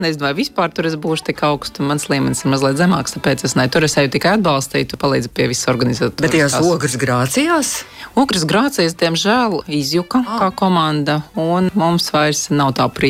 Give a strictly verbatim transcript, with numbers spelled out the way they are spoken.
Nezinu, vai vispār tur es būšu tik augstu, mans līmenis ir mazliet zemāks, tāpēc es ne. Tur es eju tikai atbalstīt, palīdzu pie visas organizatoriskās. Bet tajās Ogres Grācijās? Ogres Grācijas, diemžēl, izjuka ah. kā komanda, un mums vairs nav tā prieka.